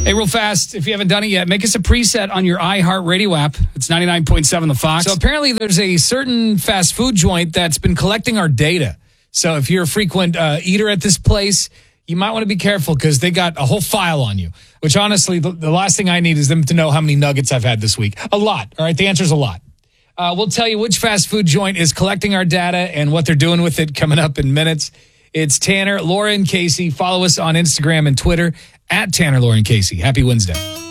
Hey, real fast, if you haven't done it yet, make us a preset on your iHeartRadio app. It's 99.7 The Fox. So apparently there's a certain fast food joint that's been collecting our data. So if you're a frequent eater at this place, you might want to be careful because they got a whole file on you, which honestly, the last thing I need is them to know how many nuggets I've had this week. A lot. All right. The answer's a lot. We'll tell you which fast food joint is collecting our data and what they're doing with it coming up in minutes. It's Tanner, Laura, and Casey. Follow us on Instagram and Twitter at Tanner, Laura, and Casey. Happy Wednesday.